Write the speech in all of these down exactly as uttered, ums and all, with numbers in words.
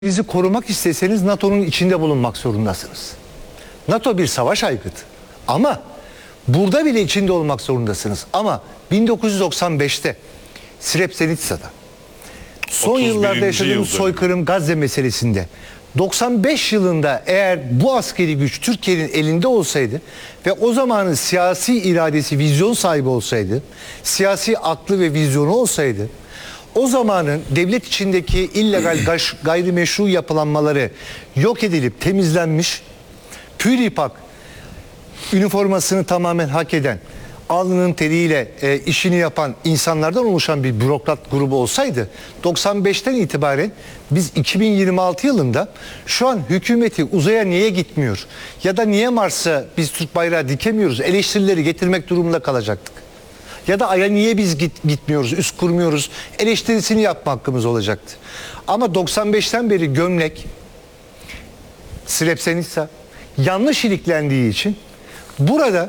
Bizi korumak isteseniz NATO'nun içinde bulunmak zorundasınız. NATO bir savaş aygıtı. Ama burada bile içinde olmak zorundasınız. Ama bin dokuz yüz doksan beşte Srebrenica'da son yıllarda yaşadığımız soykırım Gazze meselesinde doksan beş yılında eğer bu askeri güç Türkiye'nin elinde olsaydı ve o zamanın siyasi iradesi, vizyon sahibi olsaydı, siyasi aklı ve vizyonu olsaydı, o zamanın devlet içindeki illegal gayrimeşru yapılanmaları yok edilip temizlenmiş, püripak üniformasını tamamen hak eden, alnının teriyle e, işini yapan insanlardan oluşan bir bürokrat grubu olsaydı, doksan beşten itibaren biz iki bin yirmi altı yılında şu an hükümeti uzaya niye gitmiyor ya da niye Mars'a biz Türk bayrağı dikemiyoruz eleştirileri getirmek durumunda kalacaktık. Ya da Ay'a niye biz git, gitmiyoruz, üst kurmuyoruz eleştirisini yapma hakkımız olacaktı. Ama doksan beşten beri gömlek, Srebrenica yanlış iliklendiği için burada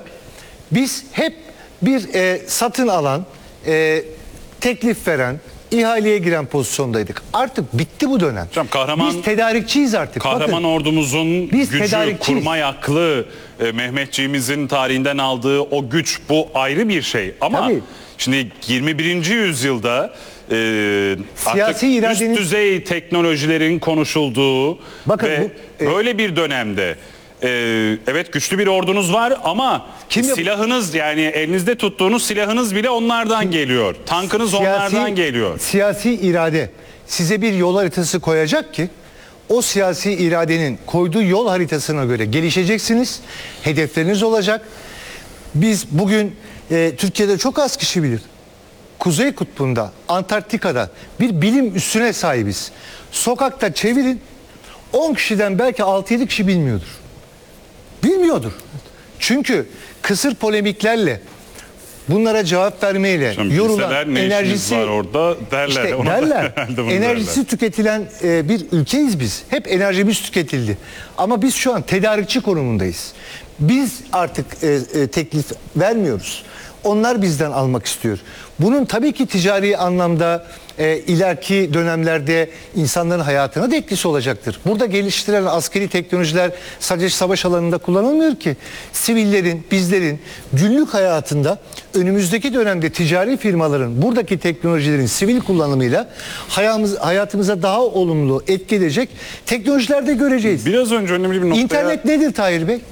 biz hep bir e, satın alan, e, teklif veren, ihaleye giren pozisyondaydık. Artık bitti bu dönem. Hocam, kahraman, biz tedarikçiyiz artık. Kahraman Bakın, ordumuzun biz gücü, kurmay aklı, e, Mehmetçiğimizin tarihinden aldığı o güç, bu ayrı bir şey. Ama Tabii. şimdi yirmi birinci yüzyılda e, Siyasi artık iradenin... üst düzey teknolojilerin konuşulduğu Bakın, ve bu, e... böyle bir dönemde Ee, evet güçlü bir ordunuz var ama Kim silahınız, yani elinizde tuttuğunuz silahınız bile onlardan geliyor. Tankınız siyasi, onlardan geliyor. Siyasi irade size bir yol haritası koyacak ki o siyasi iradenin koyduğu yol haritasına göre gelişeceksiniz. Hedefleriniz olacak. Biz bugün e, Türkiye'de çok az kişi bilir. Kuzey Kutbu'nda, Antarktika'da bir bilim üssüne sahibiz. Sokakta çevirin, on kişiden belki altı yedi kişi bilmiyordur. Bilmiyordur. Çünkü kısır polemiklerle, bunlara cevap vermeyle Şimdi yorulan, enerjisi var orada derler. İşte Ona derler. Enerjisi derler. tüketilen e, bir ülkeyiz biz. Hep enerjimiz tüketildi. Ama biz şu an tedarikçi konumundayız. Biz artık e, e, teklif vermiyoruz. Onlar bizden almak istiyor. Bunun tabii ki ticari anlamda e, ileriki dönemlerde insanların hayatına da etkisi olacaktır. Burada geliştirilen askeri teknolojiler sadece savaş alanında kullanılmıyor ki. Sivillerin, bizlerin günlük hayatında önümüzdeki dönemde ticari firmaların buradaki teknolojilerin sivil kullanımıyla hayatımız, hayatımıza daha olumlu etki edecek teknolojiler de göreceğiz. Biraz önce önemli bir noktaya... İnternet nedir Tahir Bey?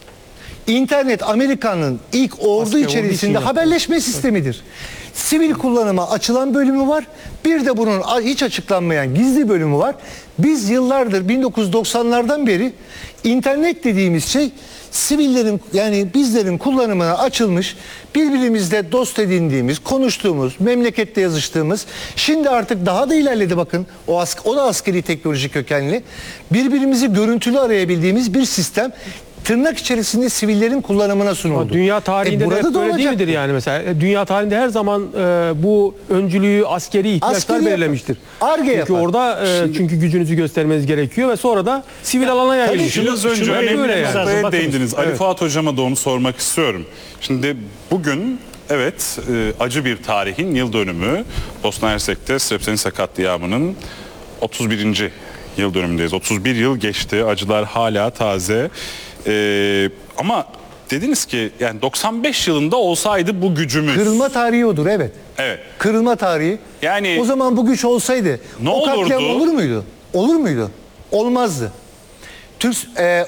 İnternet Amerika'nın ilk ordu Asker içerisinde haberleşme sistemidir. Sivil kullanıma açılan bölümü var. Bir de bunun hiç açıklanmayan gizli bölümü var. Biz yıllardır bin dokuz yüz doksanlardan beri internet dediğimiz şey sivillerin, yani bizlerin kullanımına açılmış, birbirimizle dost edindiğimiz, konuştuğumuz, memlekette yazıştığımız, şimdi artık daha da ilerledi bakın, o, ask o da askeri teknoloji kökenli, birbirimizi görüntülü arayabildiğimiz bir sistem tırnak içerisinde sivillerin kullanımına sunuldu. Ama dünya tarihinde e, de hep böyle değil midir yani mesela? Dünya tarihinde her zaman e, bu öncülüğü askeri ihtiyaçlar askeri belirlemiştir. Ar-Ge çünkü yapar. orada e, Şimdi... çünkü gücünüzü göstermeniz gerekiyor ve sonra da sivil alana yayılıyor. Biraz önce önemli bir noktaya değindiniz. Evet. Ali Fuat Hocama da onu sormak istiyorum. Şimdi bugün evet e, acı bir tarihin yıl dönümü. Bosna Hersek'te Srebrenica katliamının otuz birinci yıl dönümündeyiz. otuz bir yıl geçti. Acılar hala taze. Ee, ama dediniz ki yani doksan beş yılında olsaydı bu gücümüz. Kırılma tarihi odur, evet. Evet. Kırılma tarihi. Yani o zaman bu güç olsaydı ne o katliam olurdu? olur muydu? Olur muydu? Olmazdı. Türk e,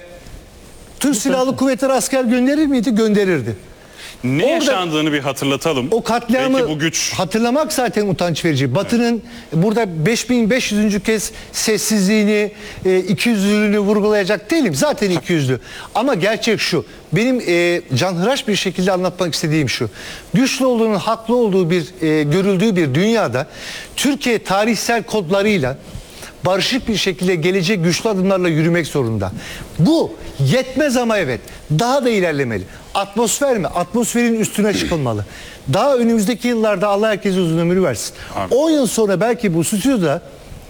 Türk Silahlı Kuvvetleri asker gönderir miydi? Gönderirdi. Ne Orada, yaşandığını bir hatırlatalım. O katliamı Belki bu güç... hatırlamak zaten utanç verici. Batı'nın evet. burada beş bin beş yüzüncü kez sessizliğini, e, ikiyüzlülüğünü vurgulayacak değilim. Zaten ikiyüzlü. Ama gerçek şu. Benim e, canhıraş bir şekilde anlatmak istediğim şu. Güçlü olduğunun haklı olduğu bir, e, görüldüğü bir dünyada Türkiye tarihsel kodlarıyla barışık bir şekilde gelecek güçlü adımlarla yürümek zorunda. Bu yetmez ama evet. Daha da ilerlemeli. Atmosfer mi? Atmosferin üstüne çıkılmalı. Daha önümüzdeki yıllarda Allah herkese uzun ömür versin. on yıl sonra belki bu stüdyoda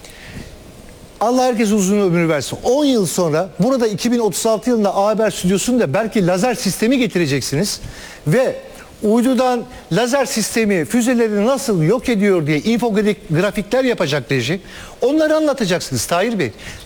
Allah herkese uzun ömür versin. on yıl sonra burada iki bin otuz altı yılında A Haber stüdyosunda belki lazer sistemi getireceksiniz ve uydudan lazer sistemi füzeleri nasıl yok ediyor diye infografikler yapacak reji. Onları anlatacaksınız Tahir Bey.